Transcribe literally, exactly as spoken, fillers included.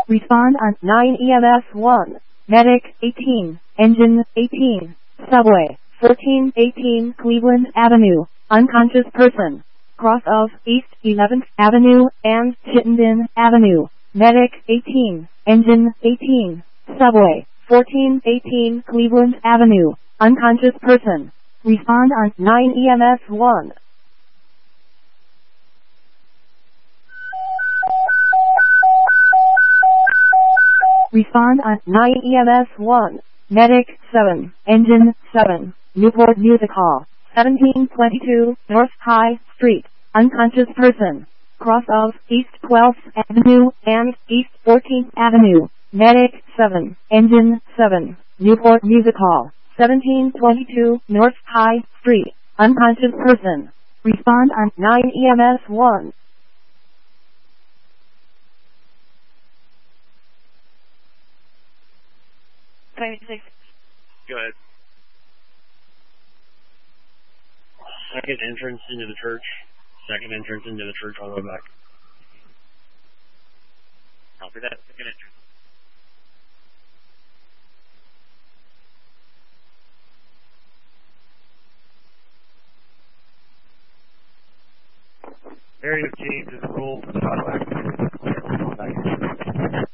Respond on nine E M S one. Medic eighteen. Engine eighteen. Subway fourteen eighteen Cleveland Avenue. Unconscious person. Cross of East eleventh Avenue and Chittenden Avenue. Medic eighteen. Engine eighteen. Subway fourteen eighteen Cleveland Avenue. Unconscious person. Respond on nine E M S one. Respond on nine E M S one. Medic seven. Engine seven. Newport Music Hall. seventeen twenty-two North High Street. Unconscious person. Cross of East twelfth Avenue and East fourteenth Avenue. Medic seven. Engine seven. Newport Music Hall. seventeen twenty-two North High Street. Unconscious person. Respond on nine E M S one. Go ahead. Second entrance into the church. Second entrance into the church all the way back. Copy that. Second entrance. Area of change is cool.